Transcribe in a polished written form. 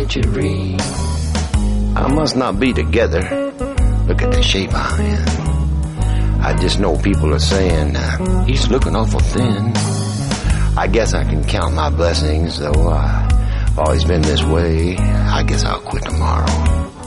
century. I must not be together. Look at the shape I'm in. I just know people are saying, he's looking awful thin. I guess I can count my blessings, though I've always been this way. I guess I'll quit tomorrow.